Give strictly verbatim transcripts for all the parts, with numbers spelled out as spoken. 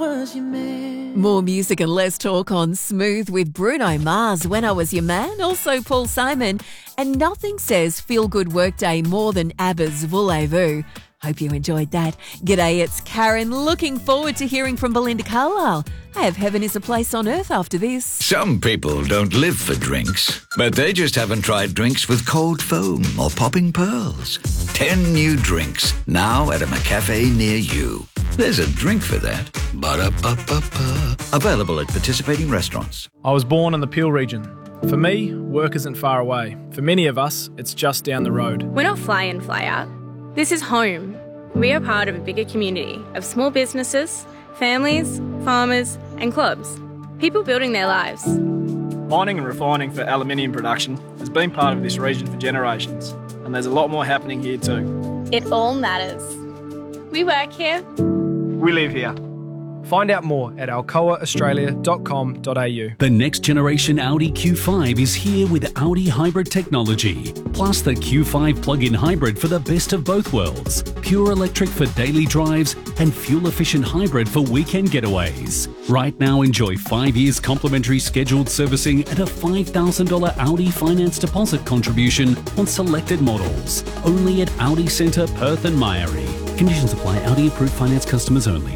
More music and less talk on Smooth with Bruno Mars, When I Was Your Man, also Paul Simon. And nothing says feel-good workday more than ABBA's Voulez-Vous. Hope you enjoyed that. G'day, it's Karen. Looking forward to hearing from Belinda Carlisle. I have Heaven is a Place on Earth after this. Some people don't live for drinks, but they just haven't tried drinks with cold foam or popping pearls. Ten new drinks, now at a McCafe near you. There's a drink for that. Ba-da-ba-ba-ba. Available at participating restaurants. I was born in the Peel region. For me, work isn't far away. For many of us, it's just down the road. We're not fly in, fly out. This is home. We are part of a bigger community of small businesses, families, farmers and clubs. People building their lives. Mining and refining for aluminium production has been part of this region for generations, and there's a lot more happening here too. It all matters. We work here. We live here. Find out more at alcoa australia dot com dot a u. The next generation Audi Q five is here with Audi hybrid technology, plus the Q five plug-in hybrid for the best of both worlds. Pure electric for daily drives and fuel-efficient hybrid for weekend getaways. Right now, enjoy five years complimentary scheduled servicing and a five thousand dollars Audi finance deposit contribution on selected models. Only at Audi Centre, Perth and Myrie. Conditions apply. Audi approved finance customers only.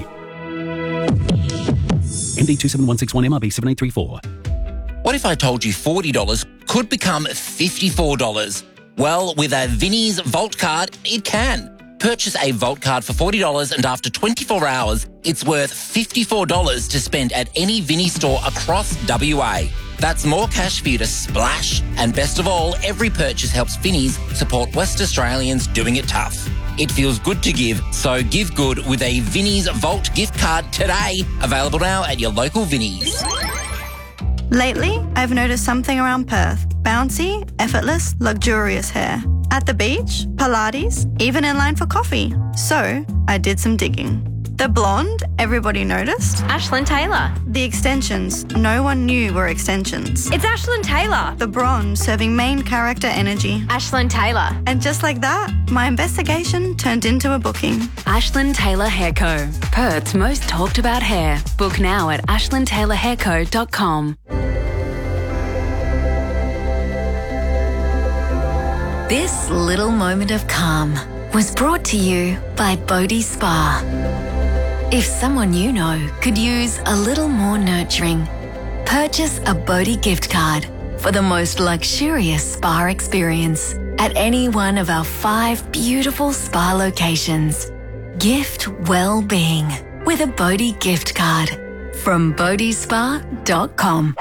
M D two seven one six one M R B seven eight three four. What if I told you forty dollars could become fifty-four dollars? Well, with a Vinnie's Vault card, it can. Purchase a Vault card for forty dollars and after twenty-four hours, it's worth fifty-four dollars to spend at any Vinnie store across W A. That's more cash for you to splash. And best of all, every purchase helps Vinnie's support West Australians doing it tough. It feels good to give, so give good with a Vinnie's Vault gift card today. Available now at your local Vinnie's. Lately, I've noticed something around Perth. Bouncy, effortless, luxurious hair. At the beach, Pilates, even in line for coffee. So, I did some digging. The blonde, everybody noticed. Ashlyn Taylor. The extensions, no one knew were extensions. It's Ashlyn Taylor. The bronze, serving main character energy. Ashlyn Taylor. And just like that, my investigation turned into a booking. Ashlyn Taylor Hair Co. Perth's most talked about hair. Book now at ashlyn taylor hair co dot com. This little moment of calm was brought to you by Bodhi Spa. If someone you know could use a little more nurturing, purchase a Bodhi gift card for the most luxurious spa experience at any one of our five beautiful spa locations. Gift well-being with a Bodhi gift card from bodhi spa dot com.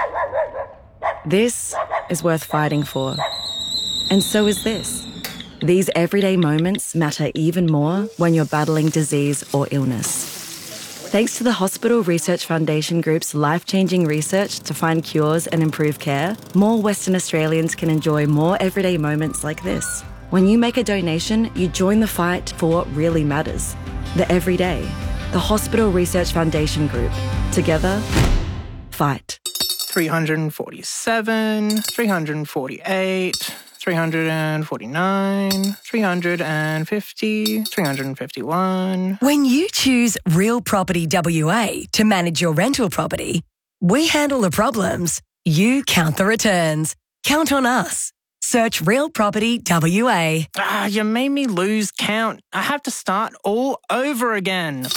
This is worth fighting for. And so is this. These everyday moments matter even more when you're battling disease or illness. Thanks to the Hospital Research Foundation Group's life-changing research to find cures and improve care, more Western Australians can enjoy more everyday moments like this. When you make a donation, you join the fight for what really matters. The everyday. The Hospital Research Foundation Group. Together, fight. three hundred forty-seven, three hundred forty-eight... three hundred forty-nine, three hundred fifty, three hundred fifty-one. When you choose Real Property W A to manage your rental property, we handle the problems, you count the returns. Count on us. Search Real Property W A. Ah, you made me lose count. I have to start all over again.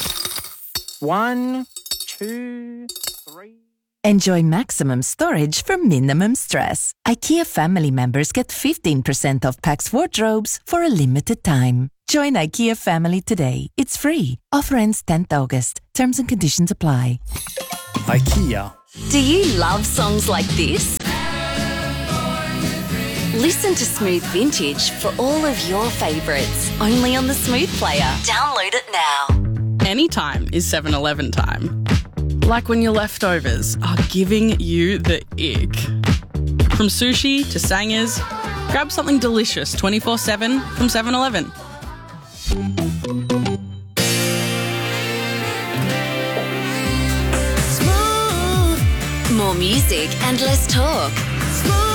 One, two, three... Enjoy maximum storage for minimum stress. IKEA family members get fifteen percent off Pax wardrobes for a limited time. Join IKEA family today. It's free. Offer ends tenth August. Terms and conditions apply. IKEA. Do you love songs like this? Listen to Smooth Vintage for all of your favourites. Only on the Smooth Player. Download it now. Anytime is seven eleven time. Like when your leftovers are giving you the ick. From sushi to sangers, grab something delicious twenty-four seven from seven eleven. More music and less talk.